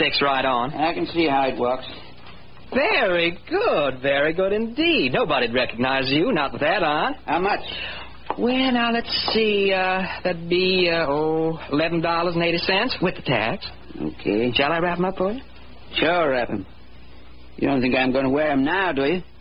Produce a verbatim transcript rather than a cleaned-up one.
sticks right on. I can see how it works. Very good, very good indeed. Nobody'd recognize you, not with that on. How much? Well, now, let's see. Uh, that'd be, uh, oh, eleven dollars and eighty cents with the tax. Okay. Shall I wrap them up for you? Sure, wrap 'em. You don't think I'm going to wear 'em now, do you?